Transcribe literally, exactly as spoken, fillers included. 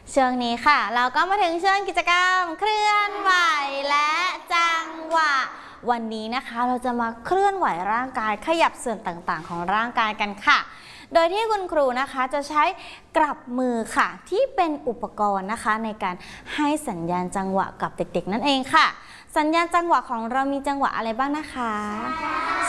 ช่วงนี้ค่ะเราก็มาถึงช่วงกิจกรรมเคลื่อนไหวและจังหวะวันนี้นะคะเราจะมาเคลื่อนไหวร่างกายขยับส่วนต่างๆของร่างกายกันค่ะโดยที่คุณครูนะคะจะใช้กลับมือค่ะที่เป็นอุปกรณ์นะคะในการให้สัญญาณจังหวะกับเด็กๆนั่นเองค่ะสัญญาณจังหวะของเรามีจังหวะอะไรบ้างนะคะ